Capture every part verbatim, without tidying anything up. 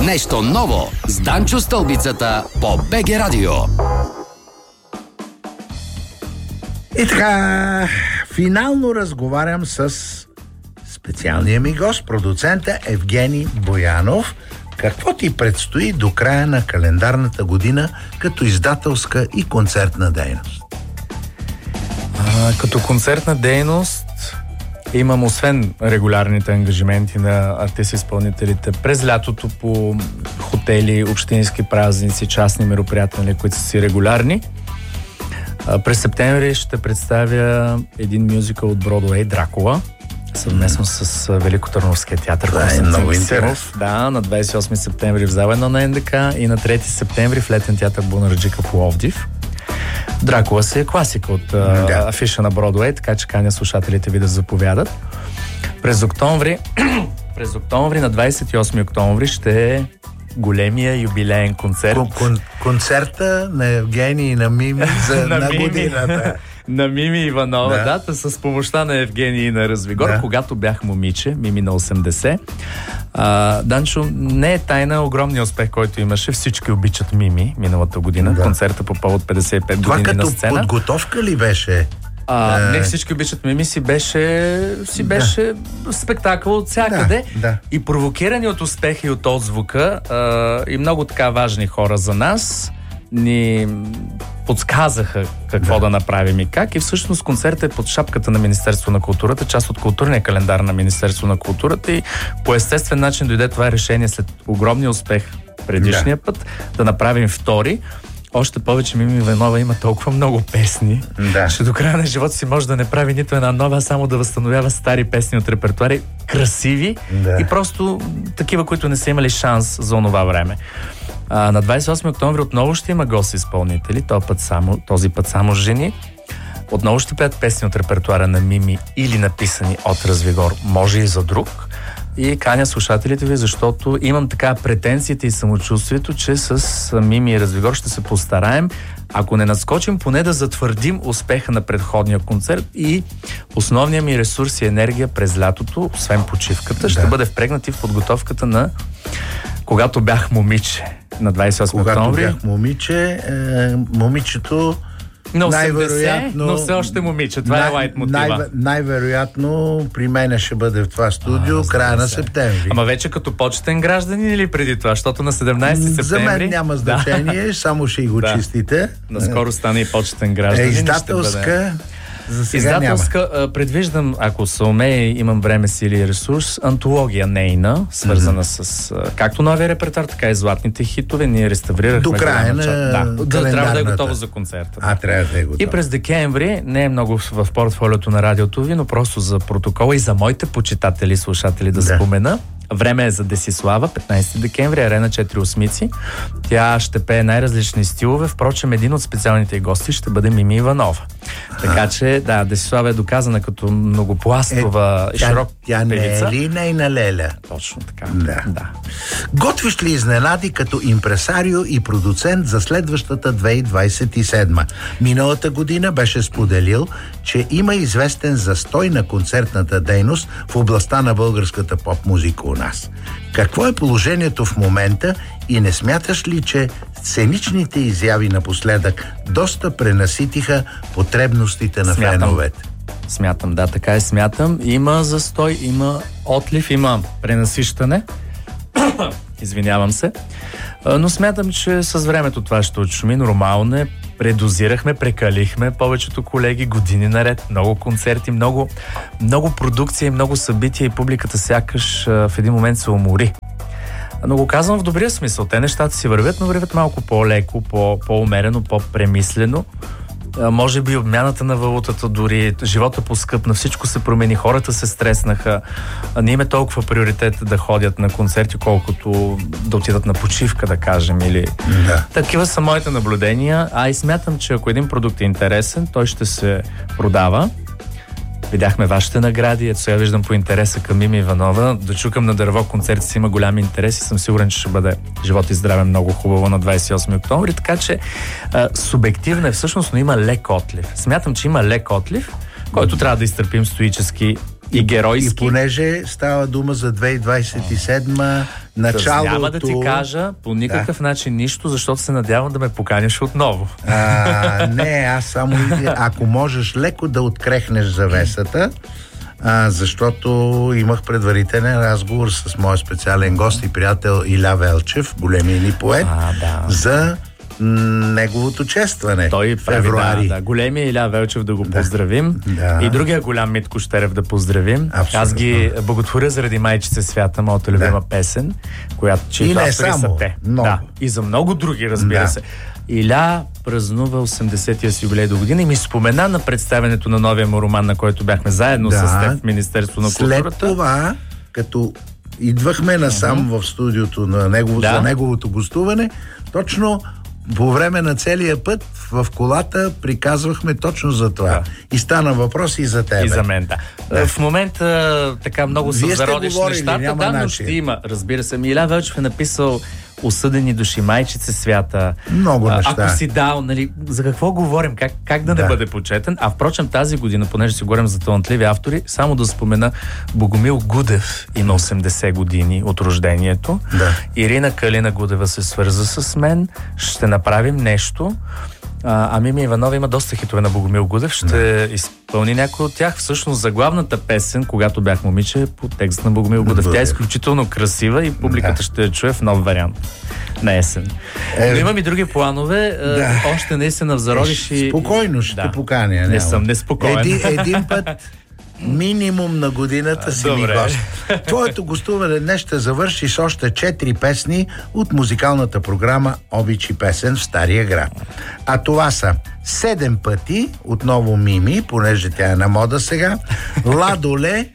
Нещо ново с Данчо Стълбицата по БГ Радио. И така, финално разговарям с специалния ми гост, продуцента Евгений Боянов. Какво ти предстои до края на календарната година като издателска и концертна дейност? А, като концертна дейност имам, освен регулярните ангажименти на артист-изпълнителите през лятото по хотели, общински празници, частни мероприятия, които са си регулярни. А, през септември ще представя един мюзикъл от Бродуей «Дракула», съвместно с Великотърновския театър. Това е много интересно. Да, на двадесет и осми септември в зала едно на НДК и на трети септември в летен театър Бунарджика в Пловдив. Дракула си е класика от да. афиша на Бродуей, така че каня слушателите ви да заповядат. През октомври, през октомври, на двадесет и осми октомври ще е големия юбилеен концерт. Кон- кон- концерта на Евгений и на Мими за на, на годината. На Мими Иванова, да. дата с помощта на Евгений и на Развигор, да. Когато бях момиче, Мими на осемдесет. А, Данчо, не е тайна огромния успех, който имаше. Всички обичат Мими миналата година. Да. Концерта по повод петдесет и пет Това години на сцена. Това като подготовка ли беше? А, не всички обичат Мими си беше, си беше да. спектакъл от всякъде. Да, да. И провокирани от успеха и от отзвука а, и много така важни хора за нас ни подсказаха какво да. да направим и как. И всъщност концертът е под шапката на Министерство на културата, част от културния календар на Министерство на културата, и по естествен начин дойде това решение след огромния успех предишния да. път да направим втори. Още повече Мими Иванова има толкова много песни, да. че до края на живота си може да не прави нито една нова, само да възстановява стари песни от репертуари, красиви да. и просто такива, които не са имали шанс за онова време. А, на двадесет и осми октомври отново ще има гост-изпълнители, този път само, този път само жени. Отново ще пеят песни от репертуара на Мими или написани от Развигор, може и за друг. И каня слушателите ви, защото имам така претенциите и самочувствието, че с Мими и Развигор ще се постараем, ако не надскочим, поне да затвърдим успеха на предходния концерт, и основният ми ресурс и енергия през лятото, освен почивката, да. ще бъде впрегнат и в подготовката на Когато бях момиче на двадесет и осми Когато октомври. бях момиче, е, момичето на най-вероятно, но все още момиче. Това най- е лайт мотива. Най- най-вероятно при мен ще бъде в това студио а, края на септември. Ама вече като почетен гражданин или преди това? Защото на седемнадесети септември... За мен няма значение, да. само ще и го да. чистите. Наскоро стане и почетен гражданин. Е, издателска... За сега Издателска, няма. Предвиждам, ако се умее, имам време, сили и ресурс, антология нейна, свързана mm-hmm. с както новия репертуар, така и златните хитове. Ние реставрирахме до края на да, трябва да е готово за концерта. А, трябва да е готово. И през декември, не е много в портфолиото на радиото ви, но просто за протокола и за моите почитатели и слушатели да, да спомена. Време е за Десислава, петнадесети декември, Арена четири осмици. Тя ще пее най-различни стилове. Впрочем, един от специалните гости ще бъде Мими Иванова. Така че, да, Десислава е доказана като многопластова и е, широк тя, тя певица. Тя не е ли нейна леля? Точно така. Да. да. Готвиш ли изненади като импресарио и продуцент за следващата две хиляди двадесет и седма? Миналата година беше споделил, че има известен застой на концертната дейност в областта на българската поп-музика у нас. Какво е положението в момента и не смяташ ли, че сценичните изяви напоследък доста пренаситиха потребностите на Смятам. феновете? Смятам, да, така е, смятам. Има застой, има отлив, има пренасищане. Извинявам се. Но смятам, че с времето това ще отшуми. Нормално е. Предозирахме, прекалихме повечето колеги години наред. Много концерти, много, много продукция, много събития и публиката сякаш в един момент се умори. Но го казвам в добрия смисъл. Те нещата си вървят, но вървят малко по-леко, по- по-умерено, по-премислено. Може би обмяната на валутата, дори живота поскъпна, всичко се промени, хората се стреснаха. Не им е толкова приоритет да ходят на концерти, колкото да отидат на почивка, да кажем. Или... Да. Такива са моите наблюдения. А и смятам, че ако един продукт е интересен, той ще се продава. Видяхме вашите награди, ето сега виждам по интереса към Мими Иванова. Да чукам на дърво концерт си има голям интерес и съм сигурен, че ще бъде живот и здраве много хубаво на двадесет и осми октомври, така че а, субективно е всъщност, но има лек отлив. Смятам, че има лек отлив, който трябва да изтърпим стоически и геройски. И понеже става дума за две хиляди двадесет и седма, началото... Няма да ти кажа по никакъв да. начин нищо, защото се надявам да ме поканиш отново. А, не, аз само... Ако можеш леко да открехнеш завесата, а, защото имах предварителен разговор с моя специален гост и приятел Иля Велчев, големия ни поет, а, да. за неговото честване. Той февруари. Да, да. Големия Иля Велчев да го да. поздравим. Да. И другия голям Митко Щерев да поздравим. Абсолютно. Аз ги благотворя заради Майчице свята, моята любима да. песен, която чието автори са те. Да. И за много други, разбира да. се. Иля празнува осемдесетия си юбилей до година и ми спомена на представянето на новия му роман, на който бяхме заедно да. с теб в Министерство на културата. След това, като идвахме насам uh-huh. в студиото на негово, да. за неговото гостуване, точно по време на целия път в колата приказвахме точно за това. Да. И стана въпрос и за теб. И за мен, да. да. В момента така много са зародиш нещата, да, но ще има. Разбира се, Иля Велчев е написал Осъдени души, Майчице свята. Много неща. Ако си дал, нали, за какво говорим? Как, как да, да не бъде почетен? А впрочем тази година, понеже си говорим за талантливи автори, само да спомена Богомил Гудев има осемдесет години от рождението. Да. Ирина Калина Гудева се свърза с мен. Ще направим нещо. А, а Мими Иванова има доста хитове на Богомил Гудев. Ще да. изпълни някой от тях. Всъщност заглавната песен, когато бях момиче, е по текст на Богомил Гудев. Тя е изключително красива и публиката да. ще я чуе в нов вариант на есен. Е, Но имам и други планове. Да. Още наистина в зародиш и... Спокойно ще да. поканя. Не няма. съм неспокоен. Еди, един път минимум на годината си ми гост. Твоето гостуване днес ще завърши с още четири песни от музикалната програма Обич и песен в Стария град. А това са Седем пъти, отново Мими, понеже тя е на мода сега, Ладоле,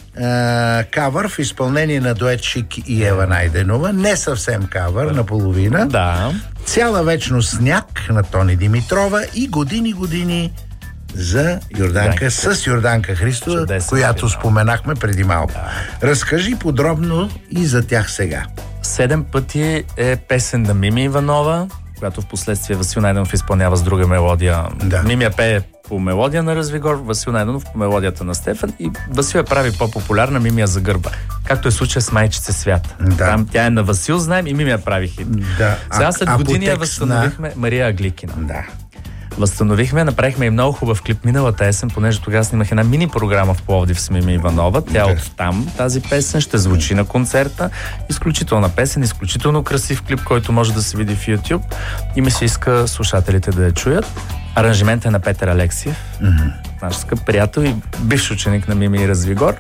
кавър в изпълнение на дует Шик и Ева Найденова, не съвсем кавър, наполовина. Да. Цяла вечност сняг на Тони Димитрова и Години, години за Йорданка, Йорданка. с Йорданка Христова, Чудесен която финал. споменахме преди малко. Да. Разкажи подробно и за тях сега. Седем пъти е песен на Мими Иванова, която в последствие Васил Найденов изпълнява с друга мелодия. Да. Мими я пее по мелодия на Развигор, Васил Найденов по мелодията на Стефан и Васил я прави по-популярна, Мими я загърба. Както е случая с Майчице свята. Да. Там тя е на Васил, знаем, и Мими я прави хит. Да. Сега след години я възстановихме на... Мария Агликина. Да. Възстановихме, направихме и много хубав клип миналата есен, понеже тогава снимах една мини програма в Пловдив с Мими Иванова. Тя да. от там, тази песен, ще звучи на концерта. Изключителна песен, изключително красив клип, който може да се види в YouTube. И ми се иска слушателите да я чуят. Аранжимент е на Петър Алексиев, mm-hmm. наш скъп приятел и бивш ученик на Мими и Развигор.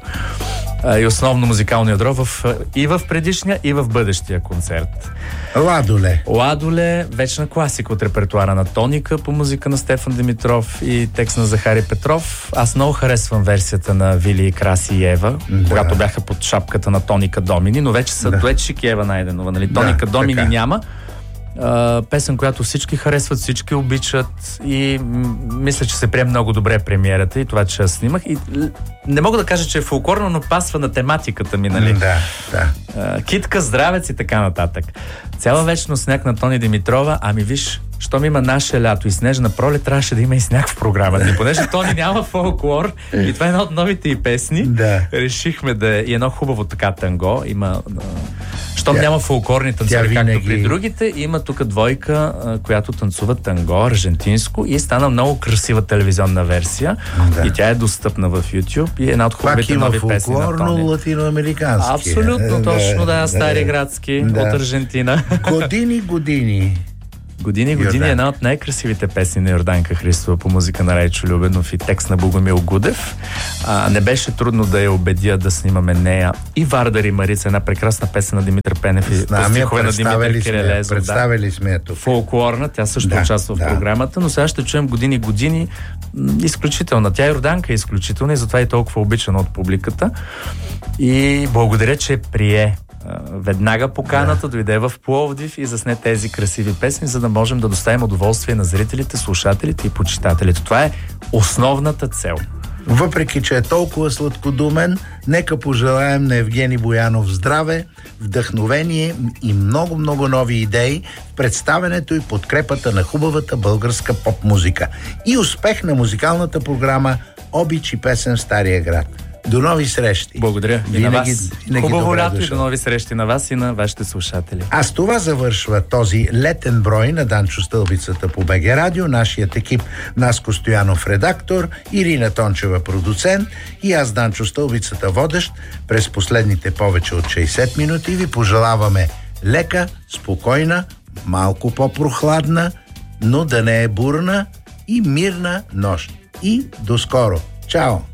И основно музикално ядро в, и в предишния, и в бъдещия концерт. Ладоле. Ладоле, вечна класика от репертуара на Тоника по музика на Стефан Димитров и текст на Захари Петров. Аз много харесвам версията на Вили, Краси и Ева, да. когато бяха под шапката на Тоника Домини, но вече са да. дует Шик и Ева Найденова. Нали? Тоника да, Домини така. няма. Uh, песен, която всички харесват, всички обичат и м- мисля, че се приема много добре премиерата и това, че я снимах. И не мога да кажа, че е фолклорно, но пасва на тематиката ми, нали? Да, да. Uh, китка, здравец и така нататък. Цяла вечност сняг на Тони Димитрова, ами виж, щом има наше лято и снежна пролет, трябваше да има и сняг в програмата. И понеже Тони няма фолклор и това е една от новите и песни, да. решихме да е и едно хубаво така танго. Има... Щом тя, няма фолклорни танцори, винаги... както при другите, има тук двойка, която танцува танго, аржентинско и стана много красива телевизионна версия. Да. И тя е достъпна в YouTube и е една от хубавите нови песни на Тони. Пак има фолклорно латиноамерикански. Абсолютно, точно, да, да стари градски да. от Аржентина. Години, години. Години, години е една от най-красивите песни на Йорданка Христова по музика на Райчо Любенов и текст на Богомил Гудев. А, не беше трудно да я убедя да снимаме нея и Вардар и Марица, една прекрасна песен на Димитър Пенев и по стихове на Димитър Кирелезов. Представили сме я тук. Фолклорна, тя също да, участва в да. програмата, но сега ще чуем Години, години. Изключителна. Тя Йорданка е изключителна и затова е толкова обичана от публиката. И благодаря, че прие веднага поканата, да. дойде в Пловдив и засне тези красиви песни, за да можем да доставим удоволствие на зрителите, слушателите и почитателите. Това е основната цел. Въпреки че е толкова сладкодумен, нека пожелаем на Евгений Боянов здраве, вдъхновение и много-много нови идеи в представенето и подкрепата на хубавата българска поп-музика. И успех на музикалната програма Обич и песен в Стария град. До нови срещи. Благодаря и винаги, на вас. Винаги Хубаво лято и дошъл. до нови срещи на вас и на вашите слушатели. А с това завършва този летен брой на Данчо Стълбицата по БГ Радио. Нашият екип: Наско Стоянов, редактор, Ирина Тончева, продуцент, и аз, Данчо Стълбицата, водещ. През последните повече от шейсет минути ви пожелаваме лека, спокойна, малко по-прохладна, но да не е бурна и мирна нощ. И до скоро! Чао!